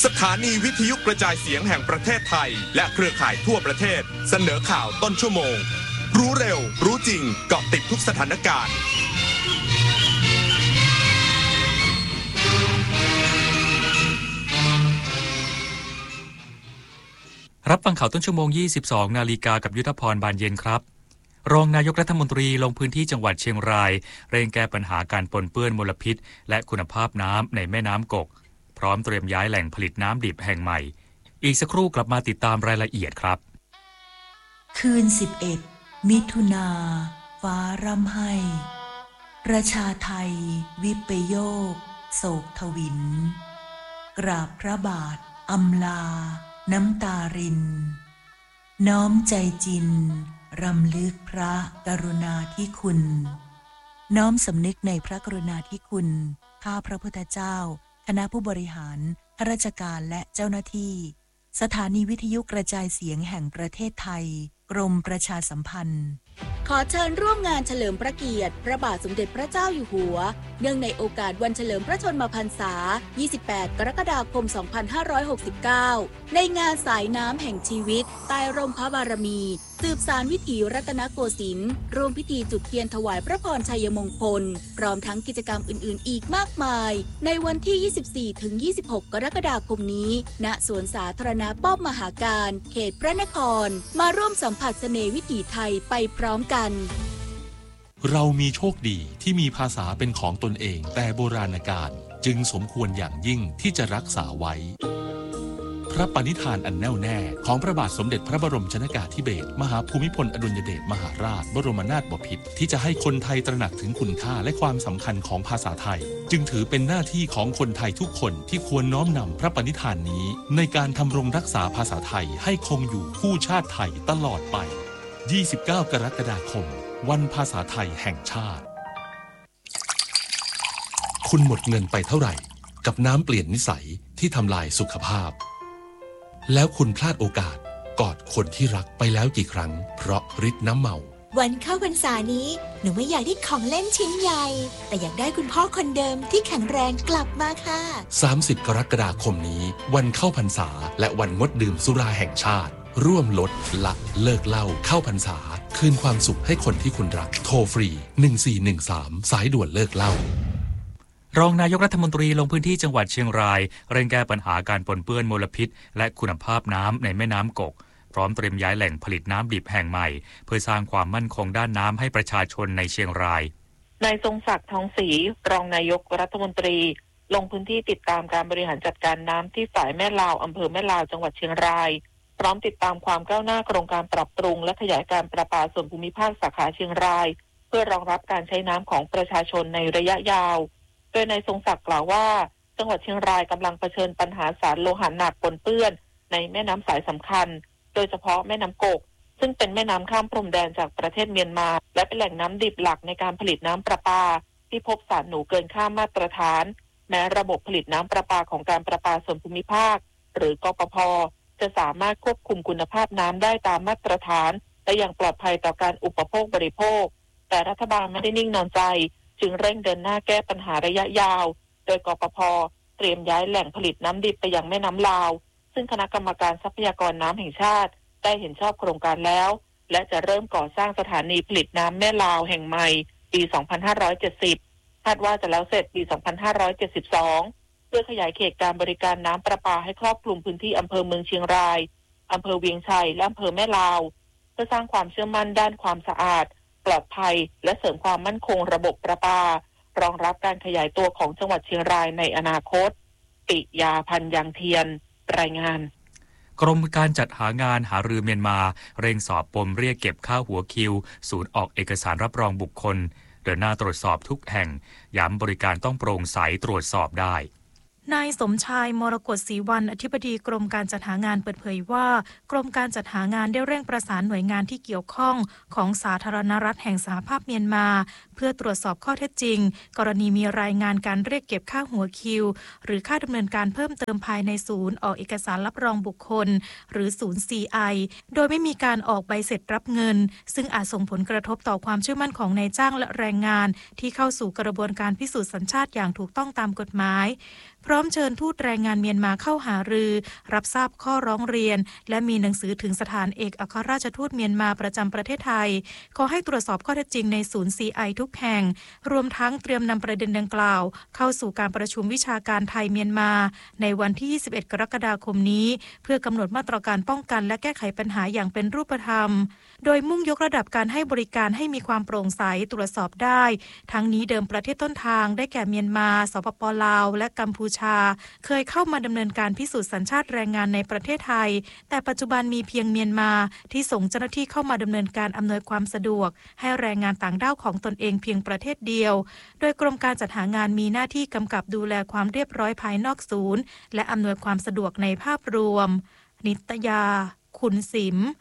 สถานีวิทยุกระจายเสียงแห่งประเทศไทยและเครือข่ายทั่วประเทศเสนอข่าวต้นชั่วโมงรู้เร็วรู้จริงเกาะติดทุกสถานการณ์รับฟังข่าวต้นชั่วโมง 22 นาฬิกากับยุทธพรบานเย็นครับรองนายกรัฐมนตรีลงพื้นที่จังหวัดเชียงรายเร่งแก้ปัญหาการปนเปื้อนมลพิษและคุณภาพน้ำในแม่น้ำกกพร้อมเตรียมย้ายแหล่งผลิตน้ำดิบแห่งใหม่อีกสักครู่กลับมาติดตามรายละเอียดครับคืน11มิถุนาฟ้าร่ำไห้ประชาไทยวิปโยคโศกทวินกราบพระบาทอำลาน้ำตารินน้อมใจจินรำลึกพระกรุณาธิคุณน้อมสำนึกในพระกรุณาธิคุณข้าพระพุทธเจ้าคณะผู้บริหารข้าราชการและเจ้าหน้าที่สถานีวิทยุกระจายเสียงแห่งประเทศไทยกรมประชาสัมพันธ์ขอเชิญร่วมงานเฉลิมพระเกียรติพระบาทสมเด็จพระเจ้าอยู่หัวเนื่องในโอกาสวันเฉลิมพระชนมพรรษา 28 กรกฎาคม 2569 ในงานสายน้ำแห่งชีวิตใต้ร่มพระบารมีสืบสานวิถีรัตนโกสินทร์ร่วมพิธีจุดเทียนถวายพระพรชัยมงคลพร้อมทั้งกิจกรรมอื่นๆอีกมากมายในวันที่ 24-26 กรกฎาคมนี้ณสวนสาธารณะป้อมมหาการเขตพระนครมาร่วมสัมผัสเสน่ห์วิถีไทยไปพร้อมกันเรามีโชคดีที่มีภาษาเป็นของตนเองแต่โบราณกาลจึงสมควรอย่างยิ่งที่จะรักษาไว้พระปณิธานอันแน่วแน่ของพระบาทสมเด็จพระบรมชนกาธิเบศรมหาภูมิพลอดุลยเดชมหาราชบรมนาถบพิตรที่จะให้คนไทยตระหนักถึงคุณค่าและความสำคัญของภาษาไทยจึงถือเป็นหน้าที่ของคนไทยทุกคนที่ควรน้อมนำพระปณิธานนี้ในการทำรงรักษาภาษาไทยให้คงอยู่คู่ชาติไทยตลอดไป29 กรกฎาคมวันภาษาไทยแห่งชาติคุณหมดเงินไปเท่าไหร่กับน้ำเปลี่ยนนิสัยที่ทำลายสุขภาพแล้วคุณพลาดโอกาสกอดคนที่รักไปแล้วกี่ครั้งเพราะฤทธิ์น้ำเมาวันเข้าพรรษานี้หนูไม่อยากได้ของเล่นชิ้นใหญ่แต่อยากได้คุณพ่อคนเดิมที่แข็งแรงกลับมาค่ะ 30 กรกฎาคมนี้วันเข้าพรรษาและวันงดดื่มสุราแห่งชาติร่วมลดละเลิกเหล้าเข้าพรรษาคืนความสุขให้คนที่คุณรักโทรฟรี1413สายด่วนเลิกเหล้ารองนายกรัฐมนตรีลงพื้นที่จังหวัดเชียงรายเร่งแก้ปัญหาการปนเปื้อนมลพิษและคุณภาพน้ำในแม่น้ำกกพร้อมเตรียมย้ายแหล่งผลิตน้ำดิบแห่งใหม่เพื่อสร้างความมั่นคงด้านน้ำให้ประชาชนในเชียงรายนายทรงศักดิ์ทองศรีรองนายกรัฐมนตรีลงพื้นที่ติดตามการบริหารจัดการน้ำที่ฝ่ายแม่ลาวอำเภอแม่ลาวจังหวัดเชียงรายพร้อมติดตามความก้าวหน้าโครงการปรับปรุงและขยายการประปาส่วนภูมิภาคสาขาเชียงรายเพื่อรองรับการใช้น้ำของประชาชนในระยะยาวโดยนายทรงศักดิ์กล่าวว่าจังหวัดเชียงรายกำลังเผชิญปัญหาสารโลหะหนักปนเปื้อนในแม่น้ำสายสำคัญโดยเฉพาะแม่น้ำกกซึ่งเป็นแม่น้ำข้ามพรมแดนจากประเทศเมียนมาและเป็นแหล่งน้ำดิบหลักในการผลิตน้ำประปาที่พบสารหนูเกินค่ามาตรฐานแม้ระบบผลิตน้ำประปาของการประปาส่วนภูมิภาคหรือกปภ.จะสามารถควบคุมคุณภาพน้ำได้ตามมาตรฐานและอย่างปลอดภัยต่อการอุปโภคบริโภคแต่รัฐบาลไม่ได้นิ่งนอนใจจึงเร่งเดินหน้าแก้ปัญหาระยะยาวโดยกปภ.เตรียมย้ายแหล่งผลิตน้ำดิบไปยังแม่น้ำลาวซึ่งคณะกรรมการทรัพยากรน้ำแห่งชาติได้เห็นชอบโครงการแล้วและจะเริ่มก่อสร้างสถานีผลิตน้ำแม่ลาวแห่งใหม่ปี 2570 คาดว่าจะแล้วเสร็จปี 2572 เพื่อขยายเขตการบริการน้ำประปาให้ครอบคลุมพื้นที่อำเภอเมืองเชียงรายอำเภอเวียงชัยและอำเภอแม่ลาวเพื่อสร้างความเชื่อมั่นด้านความสะอาดปลอดภัยและเสริมความมั่นคงระบบประปารองรับการขยายตัวของจังหวัดเชียงรายในอนาคตปิยาพันธ์ยังเทียนรายงานกรมการจัดหางานหารือเมียนมาเร่งสอบปมเรียกเก็บค่าหัวคิวศูนย์ออกเอกสารรับรองบุคคลเดินหน้าตรวจสอบทุกแห่งย้ำบริการต้องโปร่งใสตรวจสอบได้นายสมชายมรกตศรีวรรณอธิบดีกรมการจัดหางานเปิดเผยว่ากรมการจัดหางานได้เร่งประสานหน่วยงานที่เกี่ยวข้องของสาธารณรัฐแห่งสหภาพเมียนมาเพื่อตรวจสอบข้อเท็จจริงกรณีมีรายงานการเรียกเก็บค่าหัวคิวหรือค่าดำเนินการเพิ่มเติมภายในศูนย์ออกเอกสารรับรองบุคคลหรือศูนย์ CI โดยไม่มีการออกใบเสร็จรับเงินซึ่งอาจส่งผลกระทบต่อความเชื่อมั่นของนายจ้างและแรงงานที่เข้าสู่กระบวนการพิสูจน์สัญชาติอย่างถูกต้องตามกฎหมายพร้อมเชิญทูตแรงงานเมียนมาเข้าหารือรับทราบข้อร้องเรียนและมีหนังสือถึงสถานเอกอัครราชทูตเมียนมาประจำประเทศไทยขอให้ตรวจสอบข้อเท็จจริงในศูนย์ CI ทุกแห่งรวมทั้งเตรียมนำประเด็นดังกล่าวเข้าสู่การประชุมวิชาการไทยเมียนมาในวันที่21กรกฎาคมนี้เพื่อกำหนดมาตรการป้องกันและแก้ไขปัญหาอย่างเป็นรูปธรรมโดยมุ่งยกระดับการให้บริการให้มีความโปร่งใสตรวจสอบได้ทั้งนี้เดิมประเทศต้นทางได้แก่เมียนมาสปป.ลาวและกัมพูชาเคยเข้ามาดำเนินการพิสูจน์สัญชาติแรงงานในประเทศไทยแต่ปัจจุบันมีเพียงเมียนมาที่ส่งเจ้าหน้าที่เข้ามาดำเนินการอำนวยความสะดวกให้แรงงานต่างด้าวของตนเองเพียงประเทศเดียวโดยกรมการจัดหางานมีหน้าที่กำกับดูแลความเรียบร้อยภายนอกศูนย์และอำนวยความสะดวกในภาพรวมนิตยา ขุนสิม